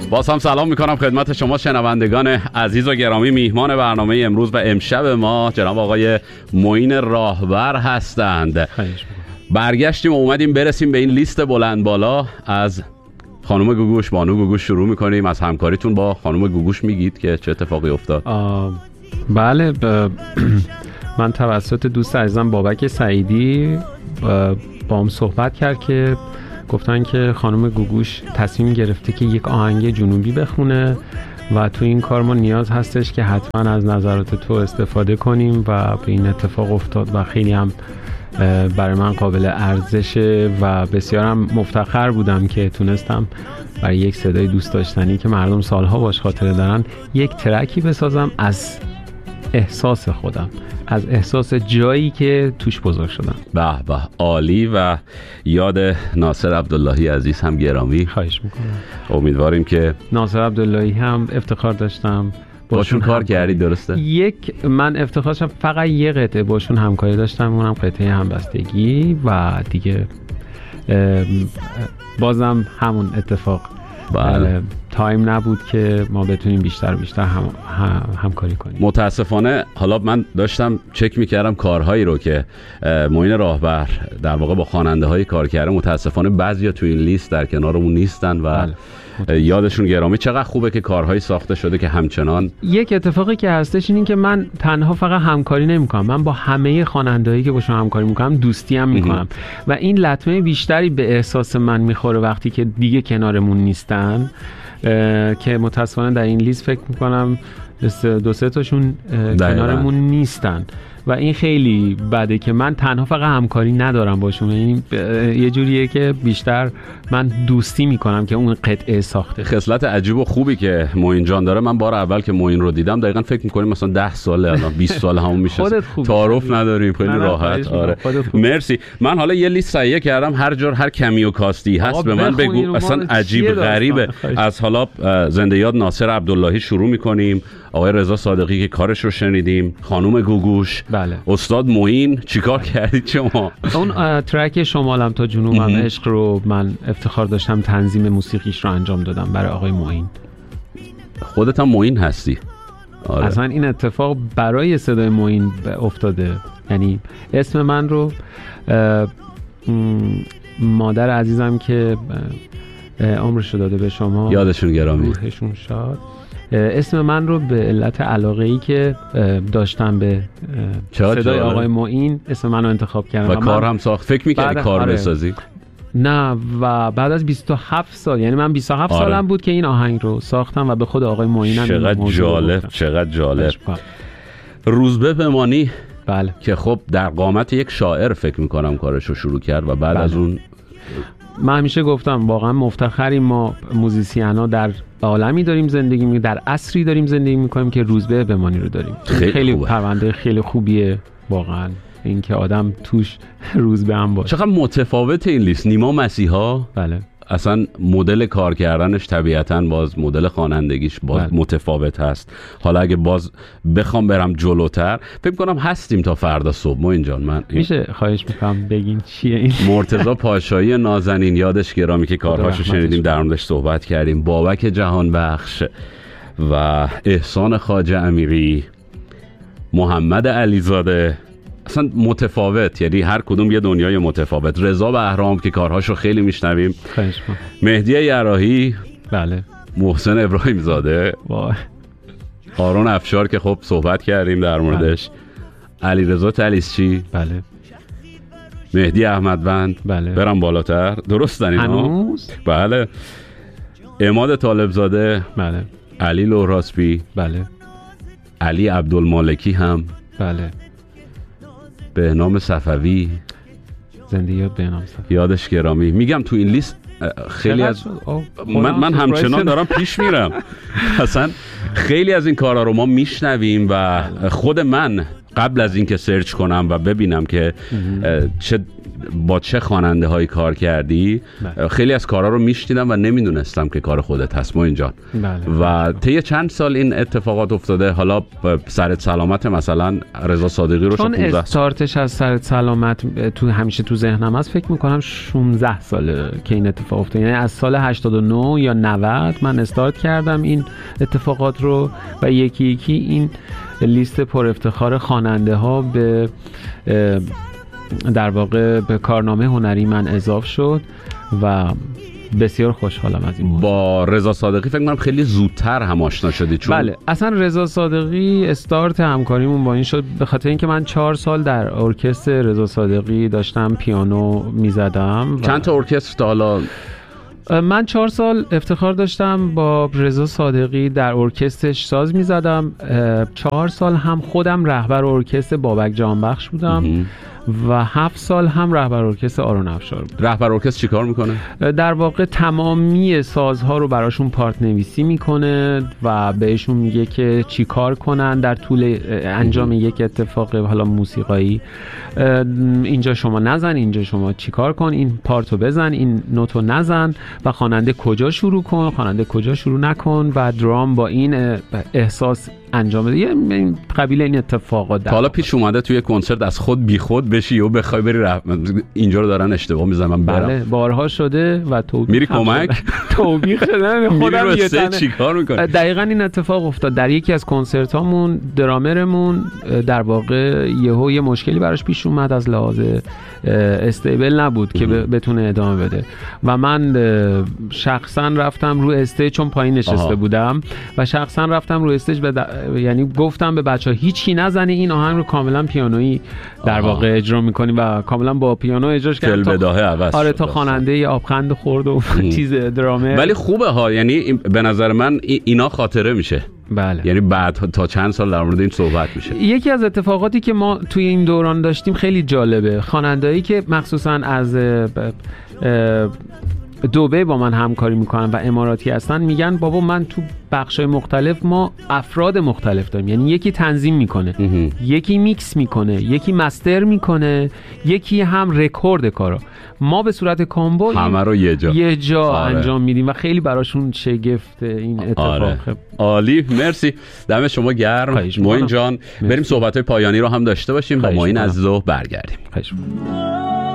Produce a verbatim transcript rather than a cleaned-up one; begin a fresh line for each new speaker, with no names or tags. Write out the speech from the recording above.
باز هم سلام میکنم خدمت شما شنوندگان عزیز و گرامی. میهمان برنامه امروز و امشب ما جناب آقای معین راهبر هستند. برگشتیم و اومدیم برسیم به این لیست بلند بالا. از خانم گوگوش، بانو گوگوش شروع میکنیم. از همکاریتون با خانم گوگوش میگید که چه اتفاقی افتاد؟
بله ب... من توسط دوست عزیزم بابک سعیدی با هم صحبت کرد که گفتن که خانم گوگوش تصمیم گرفته که یک آهنگ جنوبی بخونه و تو این کار ما نیاز هستش که حتما از نظرات تو استفاده کنیم و به این اتفاق افتاد و خیلی هم برای من قابل ارزشه و بسیارم مفتخر بودم که تونستم برای یک صدای دوست داشتنی که مردم سالها باش خاطره دارن یک ترکی بسازم از احساس خودم، از احساس جایی که توش بزرگ شدم.
به به، عالی. و یاد ناصر عبداللهی عزیز هم گرامی.
خواهش میکنم.
امیدواریم که
ناصر عبداللهی هم افتخار داشتم
باشون کار کردی. درسته؟
یک من افتخارشم فقط یه قطعه باشون همکاری داشتم، اونم قطعه همبستگی و دیگه بازم همون اتفاق.
بله.
تایم نبود که ما بتونیم بیشتر و بیشتر هم، هم، همکاری کنیم.
متاسفانه حالا من داشتم چک میکردم کارهایی رو که معین راهبر در واقع با خواننده های کار کرده. متاسفانه بعضیا تو این لیست در کنارمون نیستن و بله. یادشون گرامی. چقدر خوبه که کارهایی ساخته شده که همچنان.
یک اتفاقی که هستش این که من تنها فقط همکاری نمیکنم، من با همه خواننده‌هایی که باشون همکاری میکنم دوستی هم میکنم و این لطمه بیشتری به احساس من میخوره وقتی که دیگه کنارمون نیستن، که متاسفانه در این لیست فکر میکنم دو سه تاشون کنارمون نیستن و این خیلی بده که من تنها فقط همکاری ندارم باشون. این یه جوریه که بیشتر من دوستی میکنم که اون قطعه ساخته.
خصلت عجیب و خوبی که معین جان داره. من بار اول که معین رو دیدم دقیقاً فکر میکنیم مثلا ده ساله الان بیست سال همون میشه. تعارف نداریم، خیلی راحت. آره مرسی. من حالا یه لیست تهیه کردم، هر جور هر کمیو کاستی هست به من بگو. اصلا عجیب غریبه. از حالا زنده یاد ناصر عبداللهی شروع میکنیم، آقای رضا صادقی که کارش رو شنیدیم، خانم گوگوش،
بله.
استاد معین. چیکار کردید شما؟
اون ترک شمالم تا جنوبم عشق رو من افتخار داشتم تنظیم موسیقیش رو انجام دادم برای آقای معین.
خودت هم معین هستی؟
آره. اصلا این اتفاق برای صدای معین افتاده. یعنی اسم من رو مادر عزیزم که عمرش رو داده به شما،
یادشون گرامی،
روحشون شاد، اسم من رو به علت علاقه‌ای که داشتم به صدای آقای معین اسم من رو انتخاب کردم
و کار هم ساخت. فکر می‌کردی کار آره. بسازی؟
نه. و بعد از بیست و هفت سال، یعنی من بیست و هفت آره. سالم بود که این آهنگ رو ساختم و به خود آقای معین هم
چقدر جالب گفتم. چقدر جالب. روزبه بمانی،
بله،
که خب در قامت یک شاعر فکر می‌کنم کارش رو شروع کرد و بعد بله. از اون
من همیشه گفتم واقعا مفتخریم ما موزیسینا در عالمی داریم زندگی می‌کنیم، در عصری داریم زندگی می‌کنیم که روزبه بمانی رو داریم.
خیلی,
خیلی پرونده خیلی خوبیه واقعا این که آدم توش روزبه هم باشه.
چقدر متفاوت این لیست. نیما مسیحا،
بله،
اصلا مدل کار کردنش طبیعتاً باز مدل خوانندگیش باز بله. متفاوت هست. حالا اگه باز بخوام برم جلوتر فکر کنم هستیم تا فردا صبح. ما اینجا من این...
میشه خواهش میکنم بگین چیه این؟
مرتضی پاشایی نازنین، یادش گرامی که کارهاشو شنیدیم، در موردش صحبت کردیم. بابک جهان بخش و احسان خواجه امیری، محمد علیزاده، اصلا متفاوت، یعنی هر کدوم یه دنیای متفاوت. رضا بهرام که کارهاشو خیلی میشنویم، مهدی یراحی،
بله،
محسن ابراهیم زاده، هارون افشار که خب صحبت کردیم در موردش، بله. علیرضا طلیسچی،
بله،
مهدی احمدوند،
بله،
برم بالاتر درست داریم
هنوز،
بله، عماد طالبزاده،
بله،
علی لوراسبی،
بله،
علی عبدالمالکی هم،
بله،
بهنام صفوی،
زنده یاد بهنام صفوی،
یادش گرامی. میگم تو این لیست خیلی از من من همچنان دارم پیش میرم. اصلا خیلی از این کارا رو ما میشنویم و خود من قبل از اینکه سرچ کنم و ببینم که چه با چه خواننده هایی کار کردی. بله. خیلی از کارا رو میشنیدم و نمیدونستم که کار خودت هست موین جان.
بله.
و طی چند سال این اتفاقات افتاده؟ حالا سرت سلامت مثلا رضا صادقی رو
چون استارتش از سرت سلامت تو همیشه تو ذهنم هست، فکر میکنم شانزده ساله که این اتفاق افتاد، یعنی از سال هشتاد و نه یا نود من استارت کردم این اتفاقات رو و یکی یکی این لیست پر افتخار خواننده ها به در واقع به کارنامه هنری من اضاف شد و بسیار خوشحالم از این موضوع.
با رضا صادقی فکر کنم خیلی زودتر هم آشنا شدی. چون
بله، اصلا رضا صادقی استارت همکاریمون با این شد به خاطر اینکه من چهار سال در ارکستر رضا صادقی داشتم پیانو میزدم.
چند تا ارکستر حالا؟
من چهار سال افتخار داشتم با رضا صادقی در ارکسترش ساز میزدم. چهار سال هم خودم رهبر ارکستر بابک جانبخش بودم و هفت سال هم رهبر ارکستر آرون افشار بود.
رهبر ارکستر چی کار میکنه؟
در واقع تمامی سازها رو براشون پارت نویسی میکنه و بهشون میگه که چی کار کنن در طول انجام یک اتفاق حالا موسیقایی. اینجا شما نزن، اینجا شما چی کار کن، این پارتو بزن، این نوتو نزن و خواننده کجا شروع کن، خواننده کجا شروع نکن و درام با این احساس انجام بده. یه قبیل این اتفاقات
حالا پیش اومده توی کنسرت از خود بی خود بشی و بخوای بری رفت اینجا رو دارن اشتباه میزنن برم؟
بله، بارها شده و توبیخ
میری کمک
توبیخ شدن خودم یه تنه
چیکار میکنی؟
دقیقاً این اتفاق افتاد در یکی از کنسرت هامون. درامرمون در واقع یهو یه مشکلی براش پیش اومد، از لحاظ استیبل نبود که بتونه ادامه بده و من شخصا رفتم رو استیج، چون پایین نشسته آها. بودم و شخصا رفتم رو استیج به د... یعنی گفتم به بچه‌ها هیچی نزنی، این آهنگ رو کاملا پیانویی در آها. واقع اجرا می‌کنی و کاملا با پیانو اجراش کردم.
تا بداهه عوض
آره تا خواننده یه آبخند خورد و چیز درامر.
ولی خوبه ها، یعنی به نظر من اینا خاطره میشه.
بله.
یعنی بعد تا چند سال در مورد این صحبت میشه.
یکی از اتفاقاتی که ما توی این دوران داشتیم خیلی جالبه. خواننده‌ای که مخصوصا از دبی با من همکاری میکنن و اماراتی هستن میگن بابا من تو بخشای مختلف ما افراد مختلف داریم، یعنی یکی تنظیم میکنه، یکی میکس میکنه، یکی مستر میکنه، یکی هم رکورد کارا. ما به صورت کامبو
همه رو یه جا
یه جا آره. انجام میدیم و خیلی براشون شگفت این اتفاق. آره.
عالی، مرسی، دم شما گرم موین جان. بریم صحبت‌های پایانی رو هم داشته باشیم با موین از ظهر برگردیم.
خیلی